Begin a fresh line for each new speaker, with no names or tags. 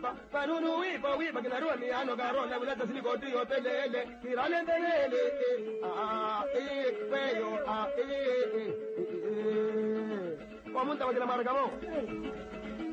panunu wipa kinarua miano garona wilata siliko tuyo pelele kirale pelele kweyo wamunta wajina maragamo